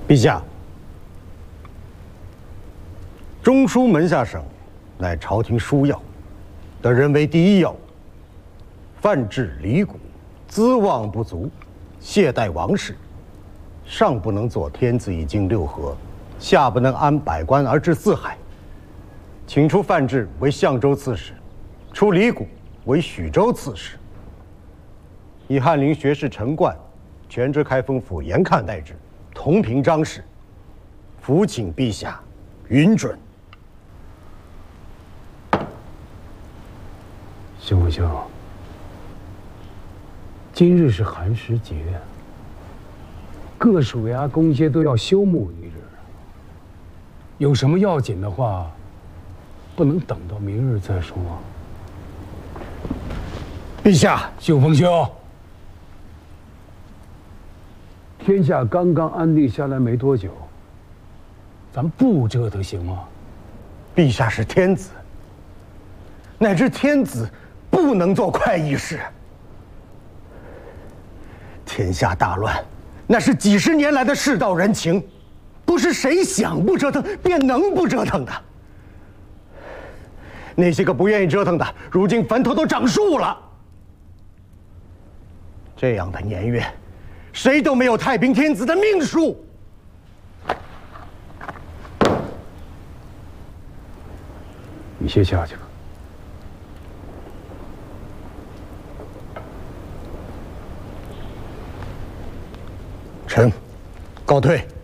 陛下，中书门下省乃朝廷枢要，得人为第一要务。犯治离谷，资望不足，懈怠王室，上不能做天子以经六合，下不能安百官而治四海。请出范质为相州刺史，出李谷为许州刺史。以翰林学士陈冠全职开封府严看待之，同平章事。伏请陛下允准。 兄兄，今日是寒食节，各属衙公街都要休沐一日。有什么要紧的话，不能等到明日再说。 陛下， 秀峰兄，天下刚刚安定下来没多久，咱不折腾行吗？ 陛下是天子，乃至天子不能做快意事。天下大乱，那是几十年来的世道人情，不是谁想不折腾便能不折腾的。那些个不愿意折腾的，如今坟头都长树了。这样的年月，谁都没有太平天子的命数。 你先下去吧。 臣告退。